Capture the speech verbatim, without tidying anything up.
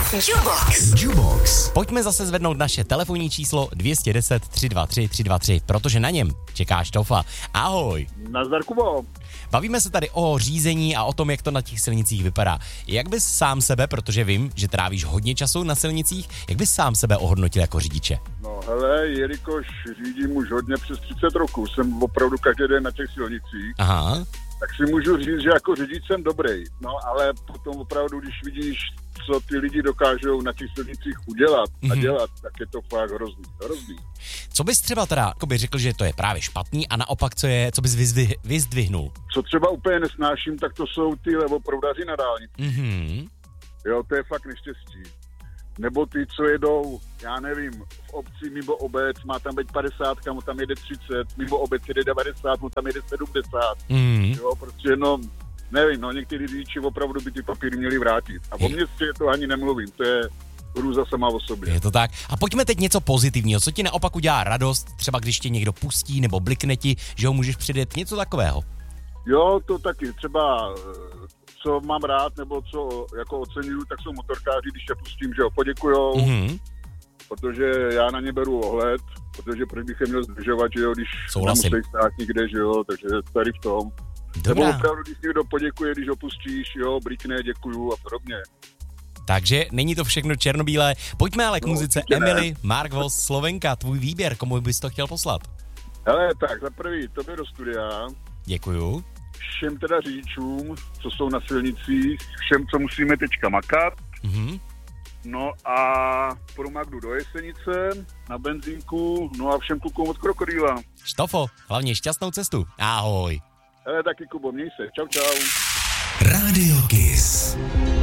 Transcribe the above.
Jubox. Jubox. Pojďme zase zvednout naše telefonní číslo dvě deset, tři dva tři, tři dva tři, protože na něm čeká Štofa. Ahoj. Nazdar, Kubo. Bavíme se tady o řízení a o tom, jak to na těch silnicích vypadá. Jak bys sám sebe, protože vím, že trávíš hodně času na silnicích, jak bys sám sebe ohodnotil jako řidiče? No hele, jelikož řídím už hodně přes třicet roků, jsem opravdu každý den na těch silnicích, Aha. tak si můžu říct, že jako řidič jsem dobrý. No ale potom opravdu, když vidíš, co ty lidi dokážou na těch silnicích udělat a Mhm. dělat, tak je to fakt hrozný, hrozný. Co bys třeba teda jako by řekl, že to je právě špatný a naopak, co je, co bys vyzdvih, vyzdvihnul? Co třeba úplně nesnáším, tak to jsou ty levoproudaři na dálnici. Mhm. Jo, to je fakt neštěstí. Nebo ty, co jedou, já nevím, v obci mimo obec, má tam být padesát, mu tam jede třicet, mimo obec jede devadesát, mu tam jede sedmdesát. Mhm. Jo, prostě jenom, nevím, no některý řidiči opravdu by ty papíry měli vrátit. A o městě to ani nemluvím, to je hrůza sama o sobě. Je to tak. A pojďme teď něco pozitivního. Co ti naopak udělá radost, třeba když tě někdo pustí nebo blikne ti, že ho můžeš přijet, něco takového? Jo, to taky, třeba co mám rád, nebo co jako oceňuju, tak jsou motorkáři, když je pustím, že jo, poděkujou, Mhm. protože já na ně beru ohled, protože proč bych je měl zdržovat, že jo, když Souhlasím. nemusí stát nikde, že jo, takže tady v tom. Nebo Dobrá. opravdu, když někdo poděkuje, když ho pustíš, jo, blikne, děkuju a podobně. Takže není to všechno černobílé. Pojďme ale k No, muzice určitě ne. Emily, Mark Voss, Slovenka. Tvůj výběr, komu bys to chtěl poslat? Hele, tak za prvý, tobě do studia, Děkuju. všem teda řidičům, co jsou na silnicích, všem, co musíme teďka makat, Mhm. no a pro Magdu do Jesenice, na benzínku, no a všem klukům od Krokodýla. Štofo, hlavně šťastnou cestu. Ahoj. Hele, taky Kubo, měj se, čau čau. Radio Kiss.